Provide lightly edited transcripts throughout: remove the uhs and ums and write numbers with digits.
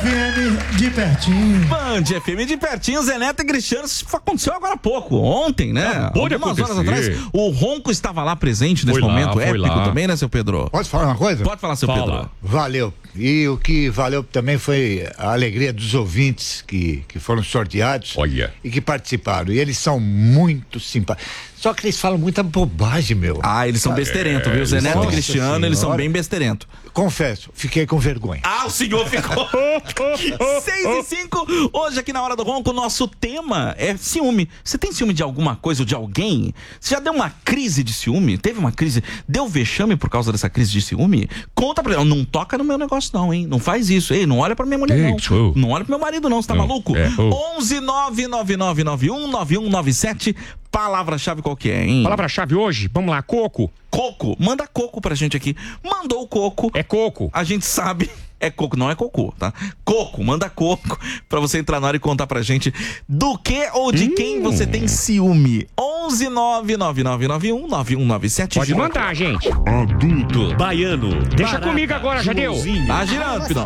FM de pertinho. Band FM de pertinho, Zé Neto e Cristiano. Isso aconteceu agora há pouco, ontem, né? Algumas horas atrás. O Ronco estava lá presente nesse momento épico também, né, seu Pedro? Posso falar uma coisa? Pode falar, seu Pedro. Valeu. E o que valeu também foi a alegria dos ouvintes que foram sorteados. Olha. E que participaram. E eles são muito simpáticos. Só que eles falam muita bobagem, meu. Ah, eles são besteirentos, viu? Zé Neto e Cristiano, senhora. eles são bem besteirentos. Confesso, fiquei com vergonha. Ah, o senhor ficou. 6:05. Hoje aqui na Hora do Ronco, o nosso tema é ciúme. Você tem ciúme de alguma coisa ou de alguém? Você já deu uma crise de ciúme? Teve uma crise? Deu vexame por causa dessa crise de ciúme? Conta pra ele. Não toca no meu negócio não, hein? Não faz isso. Ei, não olha pra minha mulher não. Não olha pro meu marido não, você tá maluco? 11 99991 9197. Palavra-chave qual que é, hein? Palavra-chave hoje, vamos lá, coco. Coco, manda coco pra gente aqui. Mandou o coco. É coco. A gente sabe, é coco, não é cocô, tá? Coco, manda coco pra você entrar na hora e contar pra gente do que ou de quem você tem ciúme. 11 99991 9197. Pode mandar, gente. Adulto, baiano. Deixa comigo agora, já deu. Tá girando, Pidão.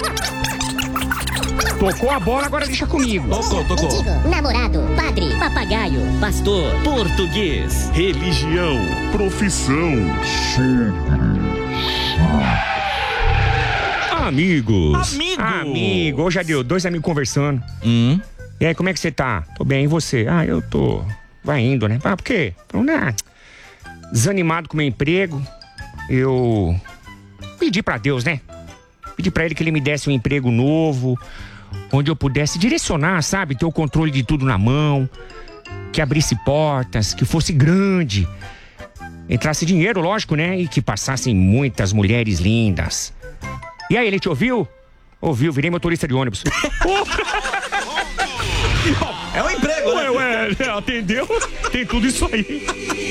Tocou a bola, agora deixa comigo. Tocou. Mendigo, namorado, padre, papagaio, Pastor, português, religião, profissão, amigos. Amigo, hoje já deu, 2 amigos conversando. E aí, como é que você tá? Tô bem, e você? Ah, eu tô. Vai indo, né? Ah, por quê? Tô, né? Desanimado com o meu emprego. Eu pedi pra Deus, né? Pedi pra ele que ele me desse um emprego novo, onde eu pudesse direcionar, sabe? Ter o controle de tudo na mão, que abrisse portas, que fosse grande, entrasse dinheiro, lógico, né? E que passassem muitas mulheres lindas. E aí, ele te ouviu? Ouviu, virei motorista de ônibus. É um emprego, né? Ué, atendeu? Tem tudo isso aí.